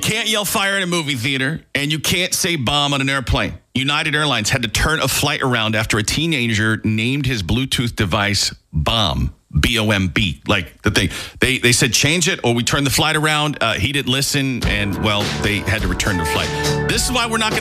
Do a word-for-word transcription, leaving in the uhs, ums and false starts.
can't yell fire in a movie theater, and you can't say bomb on an airplane. United Airlines had to turn a flight around after a teenager named his Bluetooth device Bomb. B O M B. Like that they they they said change it or we turn the flight around. Uh, he didn't listen, and well, they had to return the flight. This is why we're not going to